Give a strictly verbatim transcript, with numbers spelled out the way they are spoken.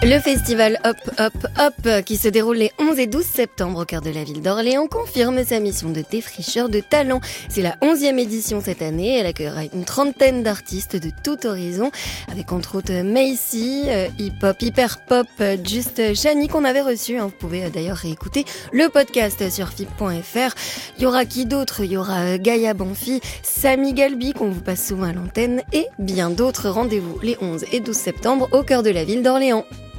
Le festival Hop Hop Hop, qui se déroule les onze et douze septembre au cœur de la ville d'Orléans, confirme sa mission de défricheur de talents. C'est la onzième édition cette année. Elle accueillera une trentaine d'artistes de tout horizon, avec entre autres Macy, euh, hip-hop, hyper-pop, euh, Just Shani qu'on avait reçu. Hein. Vous pouvez euh, d'ailleurs réécouter le podcast sur F I P point F R. Il y aura qui d'autre ? Il y aura euh, Gaïa Bonfi, Samy Galbi qu'on vous passe souvent à l'antenne et bien d'autres. Rendez-vous les onze et douze septembre au cœur de la ville d'Orléans.